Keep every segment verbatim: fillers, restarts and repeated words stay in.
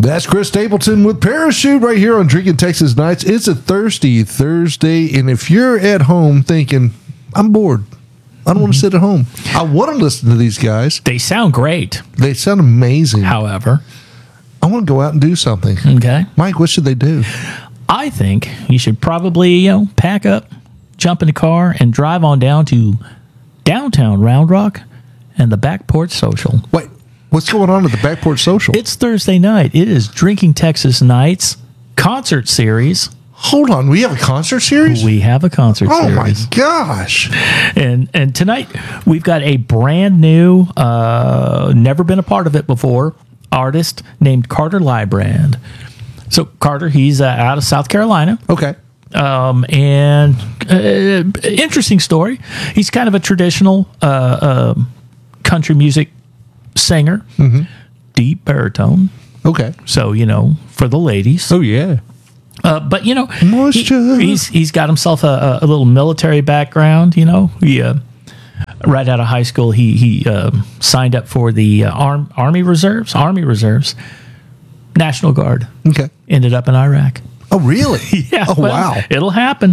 That's Chris Stapleton with Parachute right here on Drinking Texas Nights. It's a thirsty Thursday, and if you're at home thinking, I'm bored, I don't mm-hmm. want to sit at home, I want to listen to these guys. They sound great. They sound amazing. However, I want to go out and do something. Okay. Mike, what should they do? I think you should probably, you know, pack up, jump in the car, and drive on down to downtown Round Rock and the Back Porch Social. Wait, what's going on at the Back Porch Social? It's Thursday night. It is Drinking Texas Nights concert series. Hold on, we have a concert series? We have a concert oh series. Oh my gosh. And and tonight we've got a brand new, uh, never been a part of it before, artist named Carter Lybrand. So Carter, he's uh, out of South Carolina. Okay. Um, and uh, interesting story. He's kind of a traditional uh, uh, country music singer, mm-hmm. deep baritone. Okay. So, you know, for the ladies. Oh, yeah. Uh, but, you know, Moisture. He, he's he's got himself a, a little military background, you know. He, uh, right out of high school, he, he uh, signed up for the uh, Arm, Army Reserves, Army Reserves, National Guard. Okay. Ended up in Iraq. Oh, really? Yeah. Oh, well, wow. It'll happen.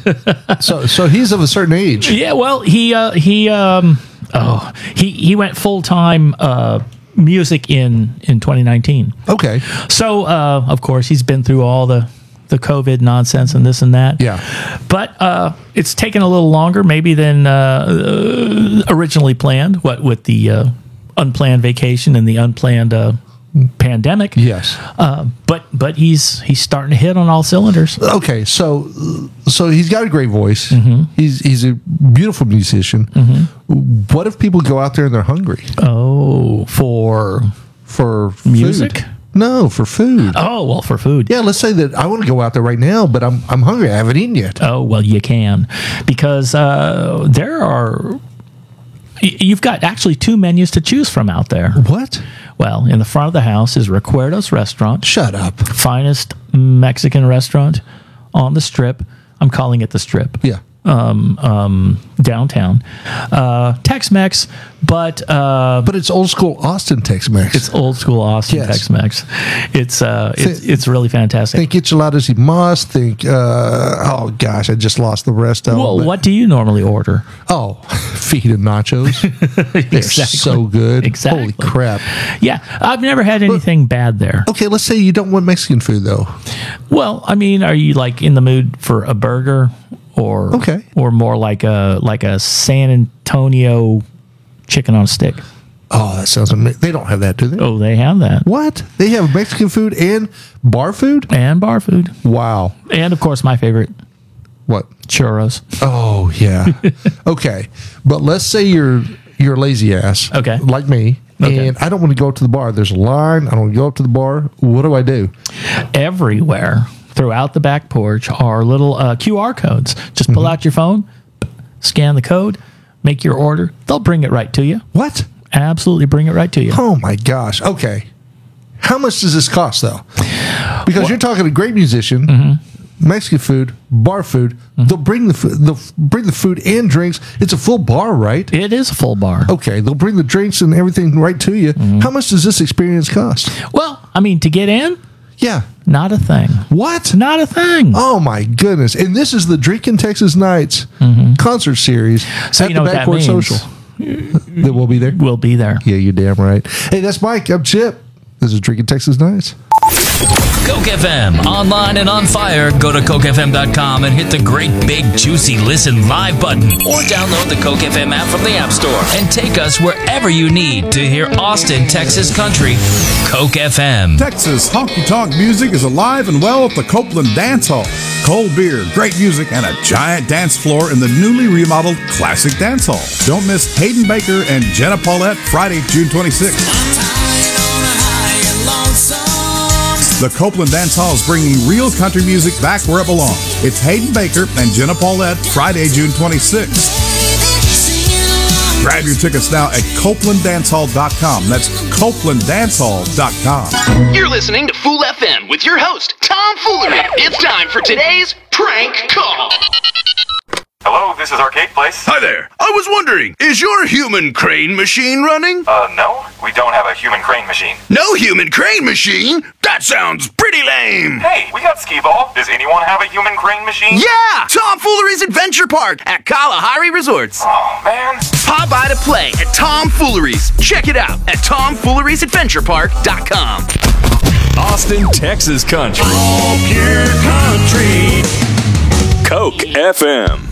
so so he's of a certain age. Yeah, well, he uh, he um oh he he went full time uh, music in in twenty nineteen. Okay. So uh, of course he's been through all the the COVID nonsense and this and that. Yeah. But uh, it's taken a little longer maybe than uh, originally planned. What with the uh, unplanned vacation and the unplanned uh, pandemic. Yes. Uh, but but he's he's starting to hit on all cylinders. Okay, so so he's got a great voice. Mm-hmm. He's he's a beautiful musician. Mm-hmm. What if people go out there and they're hungry? Oh, for for music? Food? No, for food. Oh, well, for food. Yeah, let's say that I want to go out there right now, but I'm I'm hungry. I haven't eaten yet. Oh, well, you can, because uh, there are. You've got actually two menus to choose from out there. What? Well, in the front of the house is Recuerdos Restaurant. Shut up. Finest Mexican restaurant on the Strip. I'm calling it the Strip. Yeah. Um, um, downtown. Uh, Tex-Mex, but... Uh, but it's old school Austin Tex-Mex. It's old school Austin yes. Tex-Mex. It's, uh, it's, think, it's really fantastic. Think enchiladas y mas. Think, uh, oh gosh, I just lost the rest of well, them. Well, what do you normally order? Oh, fajita nachos. Exactly. They're so good. Exactly. Holy crap. Yeah, I've never had anything but, bad there. Okay, let's say you don't want Mexican food, though. Well, I mean, are you like in the mood for a burger? Or, okay. or more like a like a San Antonio chicken on a stick. Oh, that sounds amazing. They don't have that, do they? Oh, they have that. What? They have Mexican food and bar food? And bar food. Wow. And, of course, my favorite. What? Churros. Oh, yeah. Okay. But let's say you're you're a lazy ass. Okay. Like me. Okay. And I don't want to go up to the bar. There's a line. I don't want to go up to the bar. What do I do? Everywhere throughout the back porch are little uh, Q R codes. Just pull mm-hmm. out your phone, scan the code, make your order. They'll bring it right to you. What? Absolutely bring it right to you. Oh, my gosh. Okay. How much does this cost, though? Because well, you're talking a great musician, mm-hmm. Mexican food, bar food. Mm-hmm. They'll bring the food, they'll bring the food and drinks. It's a full bar, right? It is a full bar. Okay. They'll bring the drinks and everything right to you. Mm-hmm. How much does this experience cost? Well, I mean, to get in, yeah. Not a thing. What? Not a thing. Oh, my goodness. And this is the Drinking Texas Nights mm-hmm. concert series so at you know the Backport Social. That we'll be there? We'll be there. Yeah, you're damn right. Hey, that's Mike. I'm Chip. This is Drinking Texas Nights. Coke F M, online and on fire. Go to coke f m dot com and hit the great big juicy listen live button, or download the Coke F M app from the App Store and take us wherever you need to hear Austin, Texas country. Coke F M. Texas honky-tonk music is alive and well at the Copeland Dance Hall. Cold beer, great music, and a giant dance floor in the newly remodeled Classic Dance Hall. Don't miss Hayden Baker and Jenna Paulette Friday, June twenty-sixth. The Copeland Dance Hall is bringing real country music back where it belongs. It's Hayden Baker and Jenna Paulette, Friday, June twenty-sixth. Grab your tickets now at copeland dance hall dot com. That's copeland dance hall dot com. You're listening to Fool F M with your host, Tom Foolery. It's time for today's Prank Call. Hello, this is Arcade Place. Hi there. I was wondering, is your human crane machine running? Uh, no, we don't have a human crane machine. No human crane machine? That sounds pretty lame. Hey, we got skee-ball. Does anyone have a human crane machine? Yeah! Tomfoolery's Adventure Park at Kalahari Resorts. Oh, man. Pop by to play at Tomfoolery's. Check it out at tomfooleries adventure park dot com. Austin, Texas country. All pure country. Coke F M.